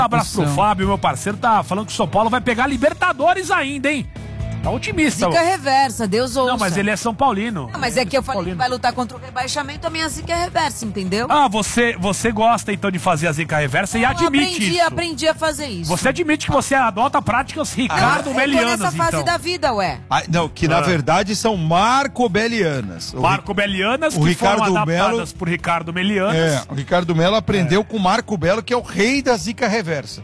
Um abraço pro Fábio, meu parceiro, tá falando que o São Paulo vai pegar Libertadores ainda, hein? Tá otimista. Zica reversa, Deus ouça. Não, mas ele é São Paulino. Não, mas é que eu falei que vai lutar contra o rebaixamento, a minha zica é reversa, entendeu? Ah, você gosta então de fazer a zica reversa e admite isso. Aprendi a fazer isso. Você admite que você adota práticas Ricardo Belianas, então. Eu tô nessa fase da vida, ué. Não, que na verdade são marcobelianas. Marco Belianas, o que Ricardo foram adaptadas Melo, por Ricardo Belianas. O Ricardo Melo aprendeu com o Marco Belo, que é o rei da zica reversa.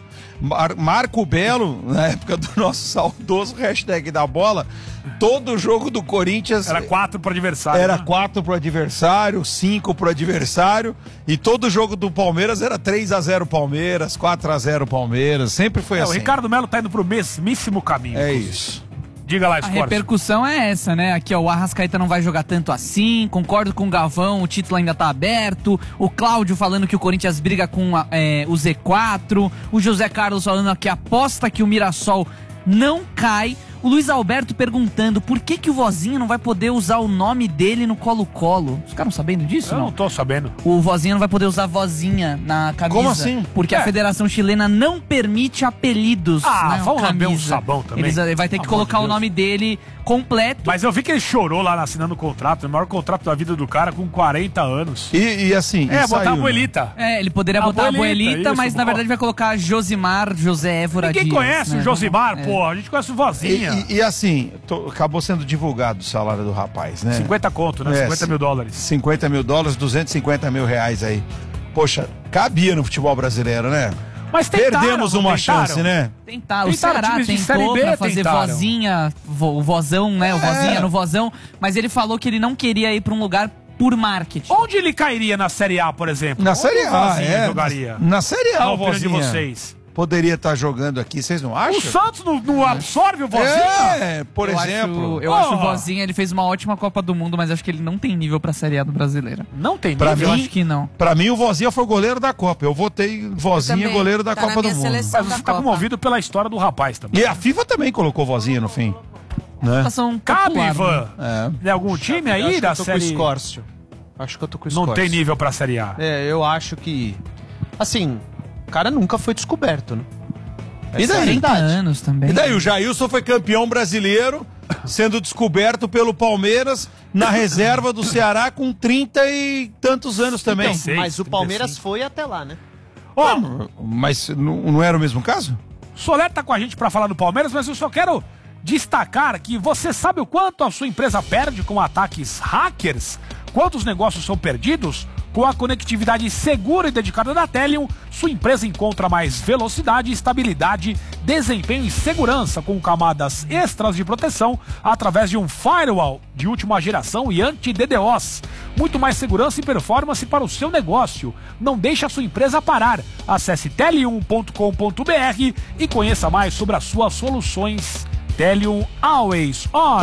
Marco Belo, na época do nosso saudoso hashtag da bola, todo jogo do Corinthians... Era 4 pro adversário. Era 4 pro adversário, 5 pro adversário, e todo jogo do Palmeiras era 3-0 Palmeiras, 4-0 Palmeiras, sempre foi assim. O Ricardo Melo tá indo pro mesmíssimo caminho. É isso. Diga lá, A repercussão é essa, né? Aqui, ó, o Arrascaeta não vai jogar tanto assim, concordo com o Galvão, o título ainda tá aberto, o Cláudio falando que o Corinthians briga com o Z4, o José Carlos falando que aposta que o Mirassol não cai, o Luiz Alberto perguntando por que o Vozinha não vai poder usar o nome dele no Colo-Colo. Vocês ficaram sabendo disso? Eu não tô sabendo. O Vozinha não vai poder usar Vozinha na camisa. Como assim? Porque a Federação Chilena não permite apelidos na vamos lamber um camisa. sabão também. Ele vai ter que colocar o nome dele completo. Mas eu vi que ele chorou lá assinando o contrato, o maior contrato da vida do cara com 40 anos. E assim... botar saiu, a Boelita. Ele poderia botar a Boelita, mas na verdade vai colocar Josimar José Évora Ninguém Dias, conhece né? o Josimar, pô. A gente conhece o Vozinha. E assim, acabou sendo divulgado o salário do rapaz, né? 50 conto, né? 50 mil dólares. 50 mil dólares, 250 mil reais aí. Poxa, cabia no futebol brasileiro, né? Mas tentaram, perdemos uma chance, né? O Ceará tentou pra fazer Vozinha, o Vozão, né? O Vozinha no Vozão, mas ele falou que ele não queria ir pra um lugar por marketing. Onde ele cairia na Série A, por exemplo? Na Série A, jogaria? Na Série A, o Vozinha. De vocês. Poderia estar jogando aqui, vocês não acham? O Santos não absorve o Vozinha? Por exemplo. Eu acho o Vozinha, ele fez uma ótima Copa do Mundo, mas acho que ele não tem nível pra Série A do Brasileiro. Não tem nível? Eu acho que não. Pra mim, o Vozinha foi o goleiro da Copa. Eu votei Vozinha goleiro da Copa do Mundo. Mas você tá comovido pela história do rapaz também. E a FIFA também colocou Vozinha no fim. Né? Cabe, Ivan. Tem algum time aí da série? Com o Escórcio. Acho que eu tô com o Não Escórcio. tem nível pra Série A. Eu acho que... Assim, o cara nunca foi descoberto, né? E daí? 30 anos também. E daí, o Jailson foi campeão brasileiro, sendo descoberto pelo Palmeiras na reserva do Ceará com 30 e tantos anos também. Então, mas o Palmeiras foi até lá, né? Mas não era o mesmo caso? Soler tá com a gente pra falar do Palmeiras, mas eu só quero destacar que você sabe o quanto a sua empresa perde com ataques hackers? Quantos negócios são perdidos? Com a conectividade segura e dedicada da Telium, sua empresa encontra mais velocidade, estabilidade, desempenho e segurança com camadas extras de proteção através de um firewall de última geração e anti-DDoS. Muito mais segurança e performance para o seu negócio. Não deixe a sua empresa parar. Acesse telium.com.br e conheça mais sobre as suas soluções. Telium Always On.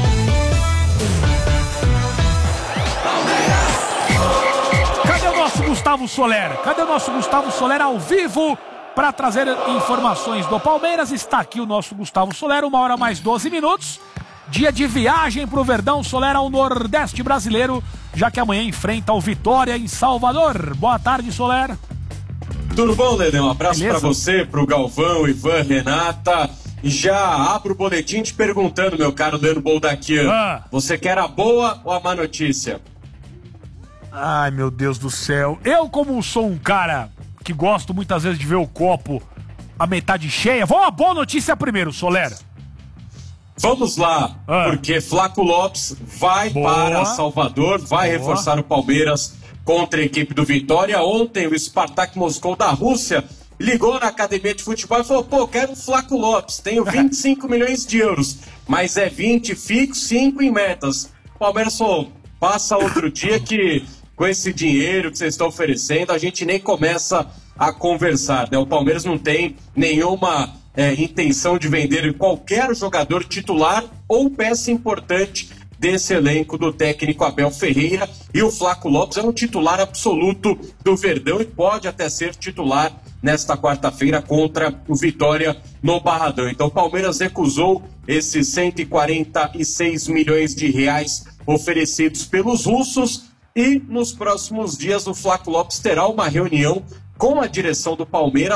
Cadê o nosso Gustavo Soler? Cadê o nosso Gustavo Soler ao vivo para trazer informações do Palmeiras? Está aqui o nosso Gustavo Soler, 1h mais 12 minutos. Dia de viagem para o Verdão. Soler ao Nordeste brasileiro, já que amanhã enfrenta o Vitória em Salvador. Boa tarde, Soler. Tudo bom, Lelê? Um abraço para você, pro Galvão, Ivan, Renata. E já abro o boletim te perguntando, meu caro Leandro Boldaquian, você quer a boa ou a má notícia? Ai, meu Deus do céu. Eu, como sou um cara que gosto muitas vezes de ver o copo a metade cheia, vamos a boa notícia primeiro, Soler. Vamos lá, porque Flaco Lopes vai para Salvador, vai reforçar o Palmeiras contra a equipe do Vitória. Ontem o Spartak Moscou da Rússia ligou na academia de futebol e falou, quero o Flaco Lopes, tenho 25 milhões de euros, mas é 20 fixo, 5 em metas. O Palmeiras falou, passa outro dia que com esse dinheiro que vocês estão oferecendo, a gente nem começa a conversar, né? O Palmeiras não tem nenhuma intenção de vender qualquer jogador titular ou peça importante desse elenco do técnico Abel Ferreira, e o Flaco Lopes é um titular absoluto do Verdão e pode até ser titular nesta quarta-feira contra o Vitória no Barradão. Então o Palmeiras recusou esses 146 milhões de reais oferecidos pelos russos e nos próximos dias o Flaco Lopes terá uma reunião com a direção do Palmeiras